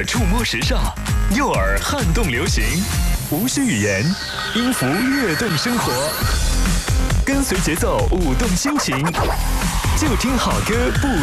触摸时尚，右耳撼动流行，无需语言，音符跃动生活，跟随节奏舞动心情，就听好歌不